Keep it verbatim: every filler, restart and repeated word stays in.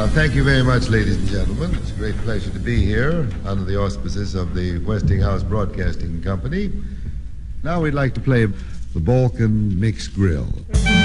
Uh, thank you very much, ladies and gentlemen. It's a great pleasure to be here under the auspices of the Westinghouse Broadcasting Company. Now we'd like to play the Balkan Mix Grill.